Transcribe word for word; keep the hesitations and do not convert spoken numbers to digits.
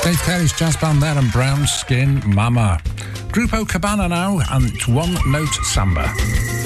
Dave Carey's jazz band there and Brown Skin Mama. Grupo Cabana now and One Note Samba.